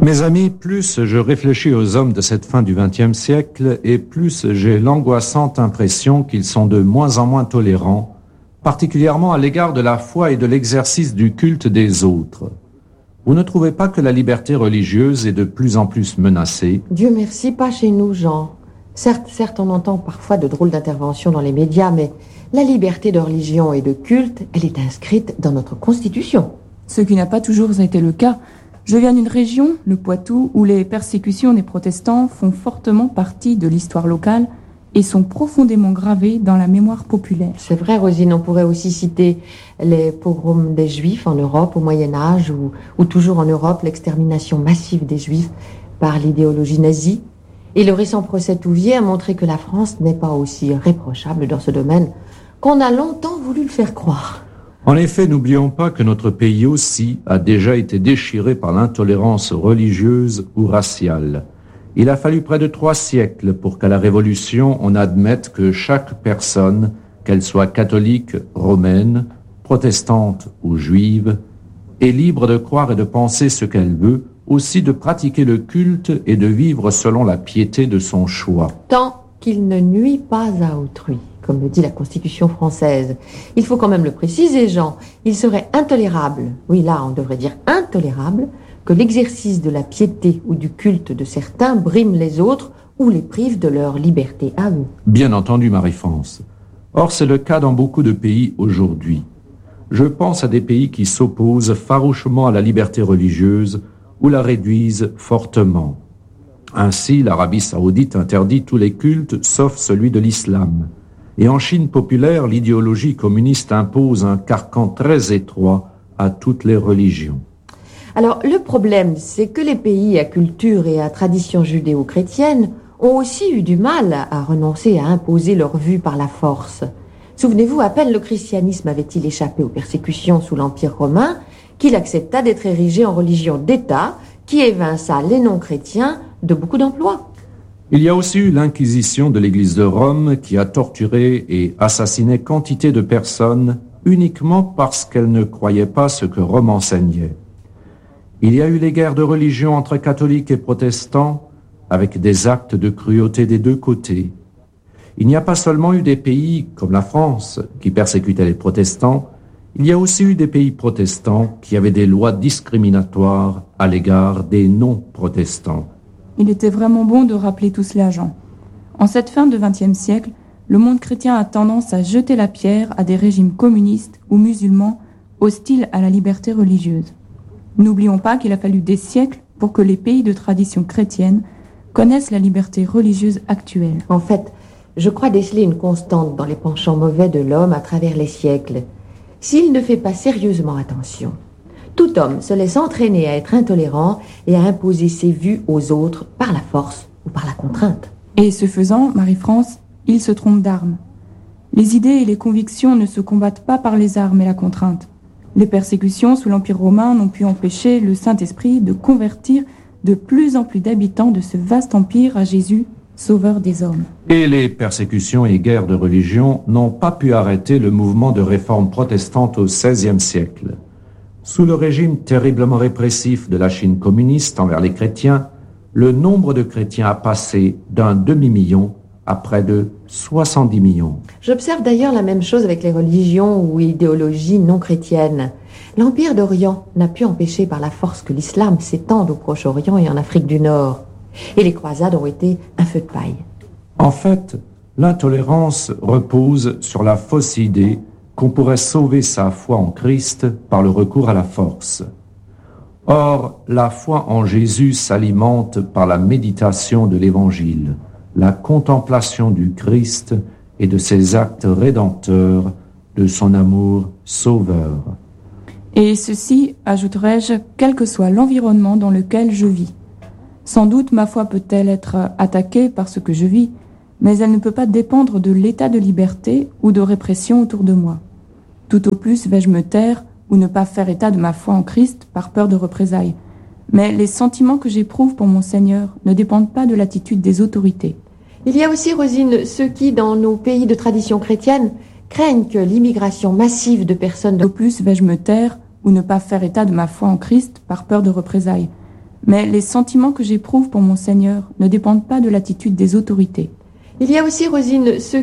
Mes amis, plus je réfléchis aux hommes de cette fin du XXe siècle et plus j'ai l'angoissante impression qu'ils sont de moins en moins tolérants, particulièrement à l'égard de la foi et de l'exercice du culte des autres. Vous ne trouvez pas que la liberté religieuse est de plus en plus menacée? Dieu merci, pas chez nous, Jean. Certes, on entend parfois de drôles d'interventions dans les médias, mais la liberté de religion et de culte, elle est inscrite dans notre Constitution. Ce qui n'a pas toujours été le cas. Je viens d'une région, le Poitou, où les persécutions des protestants font fortement partie de l'histoire locale et sont profondément gravées dans la mémoire populaire. C'est vrai, Rosine, on pourrait aussi citer les pogroms des Juifs en Europe au Moyen-Âge ou toujours en Europe l'extermination massive des Juifs par l'idéologie nazie. Et le récent procès Touvier a montré que la France n'est pas aussi réprochable dans ce domaine qu'on a longtemps voulu le faire croire. En effet, n'oublions pas que notre pays aussi a déjà été déchiré par l'intolérance religieuse ou raciale. Il a fallu près de 3 siècles pour qu'à la Révolution, on admette que chaque personne, qu'elle soit catholique, romaine, protestante ou juive, est libre de croire et de penser ce qu'elle veut, aussi de pratiquer le culte et de vivre selon la piété de son choix. Tant qu'il ne nuit pas à autrui, comme le dit la Constitution française. Il faut quand même le préciser, Jean. Il serait intolérable, oui là on devrait dire intolérable, que l'exercice de la piété ou du culte de certains brime les autres ou les prive de leur liberté à eux. Bien entendu, Marie-France. Or, c'est le cas dans beaucoup de pays aujourd'hui. Je pense à des pays qui s'opposent farouchement à la liberté religieuse ou la réduisent fortement. Ainsi, l'Arabie saoudite interdit tous les cultes sauf celui de l'islam. Et en Chine populaire, l'idéologie communiste impose un carcan très étroit à toutes les religions. Alors, le problème, c'est que les pays à culture et à tradition judéo-chrétienne ont aussi eu du mal à renoncer à imposer leur vue par la force. Souvenez-vous, à peine le christianisme avait-il échappé aux persécutions sous l'Empire romain, qu'il accepta d'être érigé en religion d'État, qui évinça les non-chrétiens de beaucoup d'emplois. Il y a aussi eu l'Inquisition de l'Église de Rome qui a torturé et assassiné quantité de personnes uniquement parce qu'elles ne croyaient pas ce que Rome enseignait. Il y a eu les guerres de religion entre catholiques et protestants avec des actes de cruauté des deux côtés. Il n'y a pas seulement eu des pays comme la France qui persécutaient les protestants, il y a aussi eu des pays protestants qui avaient des lois discriminatoires à l'égard des non-protestants. Il était vraiment bon de rappeler tout cela, Jean. En cette fin de XXe siècle, le monde chrétien a tendance à jeter la pierre à des régimes communistes ou musulmans hostiles à la liberté religieuse. N'oublions pas qu'il a fallu des siècles pour que les pays de tradition chrétienne connaissent la liberté religieuse actuelle. En fait, je crois déceler une constante dans les penchants mauvais de l'homme à travers les siècles. S'il ne fait pas sérieusement attention, tout homme se laisse entraîner à être intolérant et à imposer ses vues aux autres par la force ou par la contrainte. Et ce faisant, Marie-France, il se trompe d'armes. Les idées et les convictions ne se combattent pas par les armes et la contrainte. Les persécutions sous l'Empire romain n'ont pu empêcher le Saint-Esprit de convertir de plus en plus d'habitants de ce vaste empire à Jésus, sauveur des hommes. Et les persécutions et guerres de religion n'ont pas pu arrêter le mouvement de réforme protestante au XVIe siècle. Sous le régime terriblement répressif de la Chine communiste envers les chrétiens, le nombre de chrétiens a passé d'un demi-million à près de 70 millions. J'observe d'ailleurs la même chose avec les religions ou idéologies non chrétiennes. L'Empire d'Orient n'a pu empêcher par la force que l'islam s'étende au Proche-Orient et en Afrique du Nord. Et les croisades ont été un feu de paille. En fait, l'intolérance repose sur la fausse idée qu'on pourrait sauver sa foi en Christ par le recours à la force. Or, la foi en Jésus s'alimente par la méditation de l'Évangile, la contemplation du Christ et de ses actes rédempteurs, de son amour sauveur. Et ceci, ajouterai-je, quel que soit l'environnement dans lequel je vis. Sans doute ma foi peut-elle être attaquée par ce que je vis, mais elle ne peut pas dépendre de l'état de liberté ou de répression autour de moi. Tout au plus vais-je me taire ou ne pas faire état de ma foi en Christ par peur de représailles. Mais les sentiments que j'éprouve pour mon Seigneur ne dépendent pas de l'attitude des autorités. Il y a aussi, Rosine, ceux qui, dans nos pays de tradition chrétienne, craignent que l'immigration massive de personnes... Tout au plus vais-je me taire ou ne pas faire état de ma foi en Christ par peur de représailles. Mais les sentiments que j'éprouve pour mon Seigneur ne dépendent pas de l'attitude des autorités. Il y a aussi, Rosine, ceux